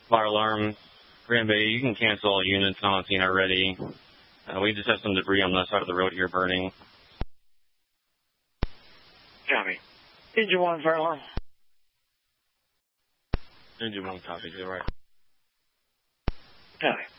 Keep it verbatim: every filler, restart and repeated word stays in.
Fire alarm, Grand Bay, you can cancel all units on scene already. Uh, we just have some debris on the side of the road here burning. Copy. Engine one, fire alarm. Engine one, copy, you're right. Copy.